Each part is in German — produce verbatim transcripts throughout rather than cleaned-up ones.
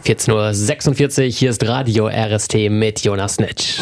vierzehn Uhr sechsundvierzig, hier ist Radio R S T mit Jonas Nitsch.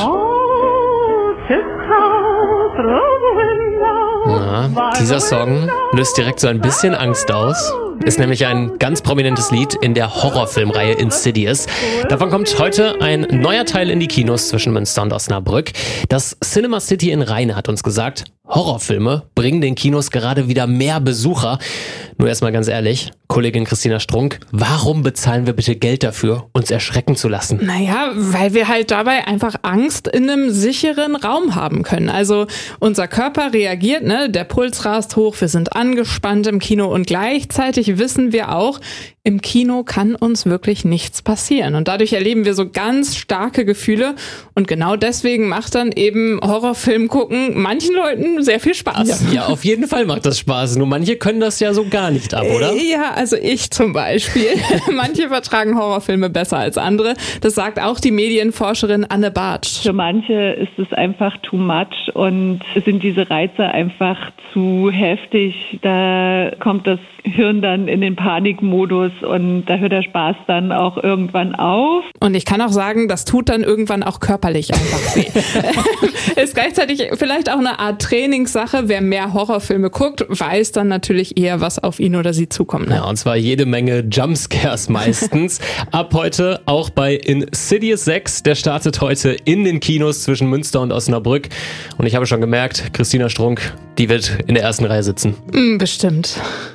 Na, dieser Song löst direkt so ein bisschen Angst aus. Ist nämlich ein ganz prominentes Lied in der Horrorfilmreihe Insidious. Davon kommt heute ein neuer Teil in die Kinos zwischen Münster und Osnabrück. Das Cinema City in Rheine hat uns gesagt, Horrorfilme bringen den Kinos gerade wieder mehr Besucher. Nur erstmal ganz ehrlich, Kollegin Christina Strunk, warum bezahlen wir bitte Geld dafür, uns erschrecken zu lassen? Naja, weil wir halt dabei einfach Angst in einem sicheren Raum haben können. Also unser Körper reagiert, ne, der Puls rast hoch, wir sind angespannt im Kino und gleichzeitig wissen wir auch, im Kino kann uns wirklich nichts passieren. Und dadurch erleben wir so ganz starke Gefühle. Und genau deswegen macht dann eben Horrorfilm gucken manchen Leuten sehr viel Spaß. Ja, ja, auf jeden Fall macht das Spaß. Nur manche können das ja so gar nicht ab, oder? Ja, also ich zum Beispiel. Manche vertragen Horrorfilme besser als andere. Das sagt auch die Medienforscherin Anne Bartsch. Für manche ist es einfach too much und sind diese Reize einfach zu heftig. Da kommt das Hirn dann in den Panikmodus und da hört der Spaß dann auch irgendwann auf. Und ich kann auch sagen, das tut dann irgendwann auch körperlich einfach weh. Ist gleichzeitig vielleicht auch eine Art Trainingssache. Wer mehr Horrorfilme guckt, weiß dann natürlich eher, was auf ihn oder sie zukommt. Ne? Ja, und zwar jede Menge Jumpscares meistens. Ab heute auch bei Insidious sechs. Der startet heute in den Kinos zwischen Münster und Osnabrück. Und ich habe schon gemerkt, Christina Strunk, die wird in der ersten Reihe sitzen. Bestimmt.